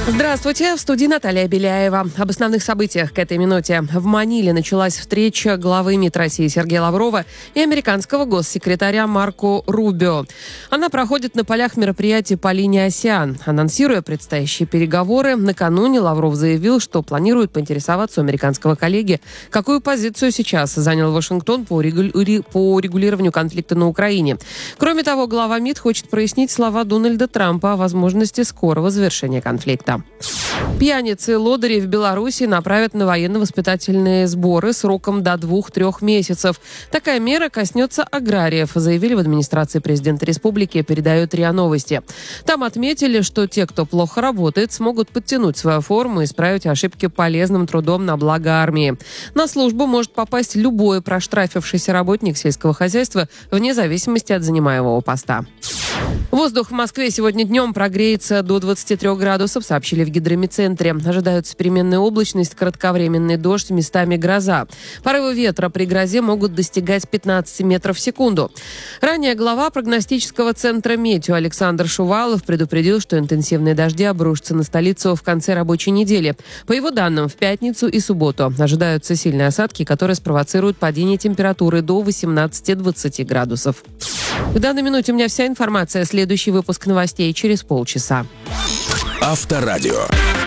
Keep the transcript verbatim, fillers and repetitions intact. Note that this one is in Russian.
Здравствуйте, в студии Наталья Беляева. Об основных событиях к этой минуте. В Маниле началась встреча главы МИД России Сергея Лаврова и американского госсекретаря Марко Рубио. Она проходит на полях мероприятий по линии АСЕАН. Анонсируя предстоящие переговоры, накануне Лавров заявил, что планирует поинтересоваться у американского коллеги, какую позицию сейчас занял Вашингтон по, регули... по регулированию конфликта на Украине. Кроме того, глава МИД хочет прояснить слова Дональда Трампа о возможности скорого завершения конфликта. Пьяницы и лодыри в Беларуси направят на военно-воспитательные сборы сроком до двух-трех месяцев. Такая мера коснется аграриев, заявили в администрации президента республики, передает РИА Новости. Там отметили, что те, кто плохо работает, смогут подтянуть свою форму и исправить ошибки полезным трудом на благо армии. На службу может попасть любой проштрафившийся работник сельского хозяйства, вне зависимости от занимаемого поста. Воздух в Москве сегодня днем прогреется до двадцати трёх градусов, сообщили в гидромедцентре. Ожидаются переменная облачность, кратковременный дождь, местами гроза. Порывы ветра при грозе могут достигать пятнадцати метров в секунду. Ранее глава прогностического центра «Метео» Александр Шувалов предупредил, что интенсивные дожди обрушатся на столицу в конце рабочей недели. По его данным, в пятницу и субботу ожидаются сильные осадки, которые спровоцируют падение температуры до восемнадцати-двадцати градусов. В данной минуте у меня вся информация. Следующий выпуск новостей через полчаса. Авторадио.